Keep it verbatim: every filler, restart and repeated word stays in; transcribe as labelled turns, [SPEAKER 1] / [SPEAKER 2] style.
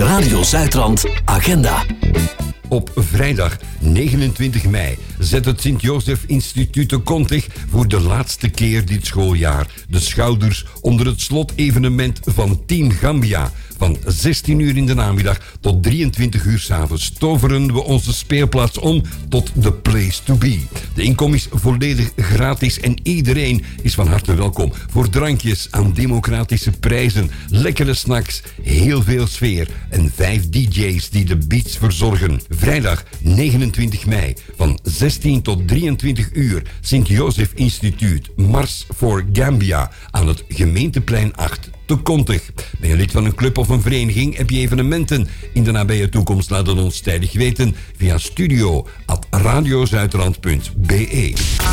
[SPEAKER 1] Radio Zuidrand Agenda.
[SPEAKER 2] Op vrijdag negenentwintig mei zet het Sint-Josef Instituut te Kontig voor de laatste keer dit schooljaar de schouders onder het slotevenement van Team Gambia. Van zestien uur in de namiddag tot drieëntwintig uur 's avonds toveren we onze speelplaats om tot the place to be. De inkom is volledig gratis en iedereen is van harte welkom voor drankjes aan democratische prijzen, lekkere snacks, heel veel sfeer en vijf D J's die de beats verzorgen. Vrijdag negenentwintig mei van zestien tot drieëntwintig uur Sint-Josef Instituut Mars voor Gambia aan het Gemeenteplein acht te Kontig. Ben je lid van een club of een vereniging? Heb je evenementen in de nabije toekomst? Laat het ons tijdig weten via studio at radiozuidrand punt be.